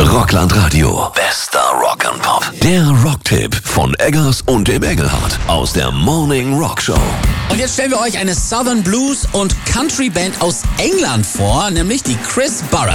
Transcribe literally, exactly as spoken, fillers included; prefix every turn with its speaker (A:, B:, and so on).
A: Rockland Radio. Bester Rock and Pop. Der Rocktipp von Eggers und dem Engelhardt aus der Morning Rock Show.
B: Und jetzt stellen wir euch eine Southern Blues und Country Band aus England vor, nämlich die Chris Barrett.